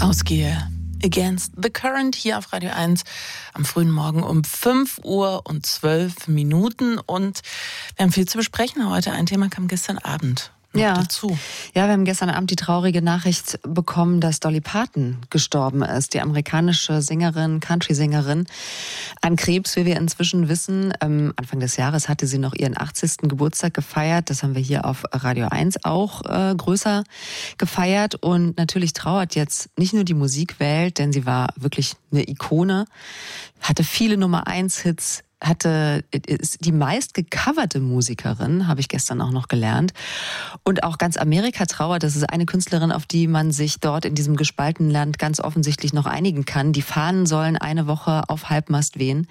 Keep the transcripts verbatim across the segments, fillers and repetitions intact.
Ausgehe. Against the Current hier auf Radio eins am frühen Morgen um fünf Uhr und zwölf Minuten. Und wir haben viel zu besprechen heute. Ein Thema kam gestern Abend noch ja. dazu. Ja, wir haben gestern Abend die traurige Nachricht bekommen, dass Dolly Parton gestorben ist. Die amerikanische Sängerin, Country-Sängerin, an Krebs, wie wir inzwischen wissen. Ähm, Anfang des Jahres hatte sie noch ihren achtzigsten Geburtstag gefeiert. Das haben wir hier auf Radio eins auch äh, größer gefeiert. Und natürlich trauert jetzt nicht nur die Musikwelt, denn sie war wirklich eine Ikone, hatte viele Nummer eins Hits, hatte ist die meist gecoverte Musikerin, habe ich gestern auch noch gelernt. Und auch ganz Amerika trauert. Das ist eine Künstlerin, auf die man sich dort in diesem gespaltenen Land ganz offensichtlich noch einigen kann. Die Fahnen sollen eine Woche auf Halbmast wehen,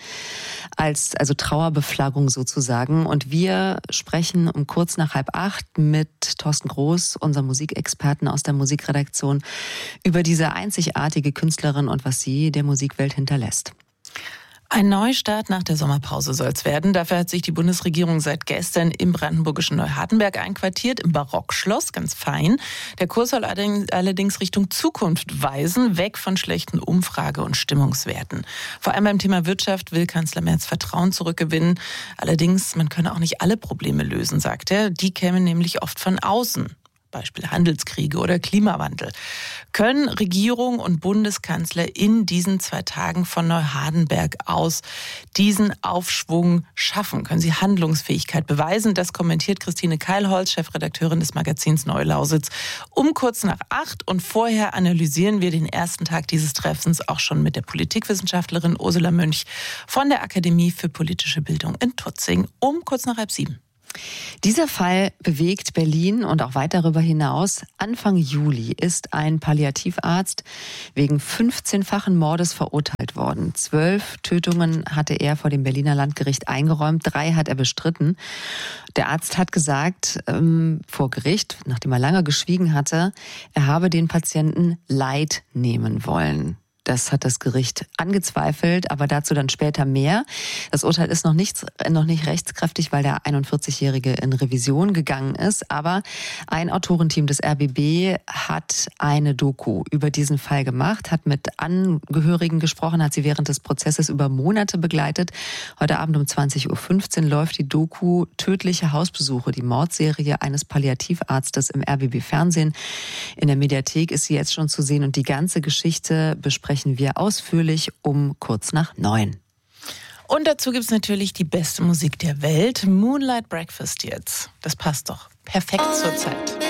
als also Trauerbeflaggung sozusagen. Und wir sprechen um kurz nach halb acht mit Thorsten Groß, unserem Musikexperten aus der Musikredaktion, über diese einzigartige Künstlerin und was sie der Musikwelt hinterlässt. Ein Neustart nach der Sommerpause soll es werden. Dafür hat sich die Bundesregierung seit gestern im brandenburgischen Neuhardenberg einquartiert, im Barockschloss, ganz fein. Der Kurs soll allerdings Richtung Zukunft weisen, weg von schlechten Umfrage- und Stimmungswerten. Vor allem beim Thema Wirtschaft will Kanzler Merz Vertrauen zurückgewinnen. Allerdings, man könne auch nicht alle Probleme lösen, sagt er. Die kämen nämlich oft von außen. Beispiel Handelskriege oder Klimawandel. Können Regierung und Bundeskanzler in diesen zwei Tagen von Neuhardenberg aus diesen Aufschwung schaffen? Können sie Handlungsfähigkeit beweisen? Das kommentiert Christine Keilholz, Chefredakteurin des Magazins Neue Lausitz, um kurz nach acht. Und vorher analysieren wir den ersten Tag dieses Treffens auch schon mit der Politikwissenschaftlerin Ursula Münch von der Akademie für politische Bildung in Tutzing um kurz nach halb sieben. Dieser Fall bewegt Berlin und auch weit darüber hinaus. Anfang Juli ist ein Palliativarzt wegen fünfzehnfachen Mordes verurteilt worden. Zwölf Tötungen hatte er vor dem Berliner Landgericht eingeräumt, drei hat er bestritten. Der Arzt hat gesagt ähm, vor Gericht, nachdem er lange geschwiegen hatte, er habe den Patienten Leid nehmen wollen. Das hat das Gericht angezweifelt, aber dazu dann später mehr. Das Urteil ist noch nicht, noch nicht rechtskräftig, weil der einundvierzigjährige in Revision gegangen ist. Aber ein Autorenteam des R B B hat eine Doku über diesen Fall gemacht, hat mit Angehörigen gesprochen, hat sie während des Prozesses über Monate begleitet. Heute Abend um zwanzig Uhr fünfzehn läuft die Doku Tödliche Hausbesuche, die Mordserie eines Palliativarztes im R B B-Fernsehen. In der Mediathek ist sie jetzt schon zu sehen und die ganze Geschichte besprechen wir ausführlich um kurz nach neun. Und dazu gibt es natürlich die beste Musik der Welt, Moonlight Breakfast jetzt. Das passt doch perfekt zur Zeit.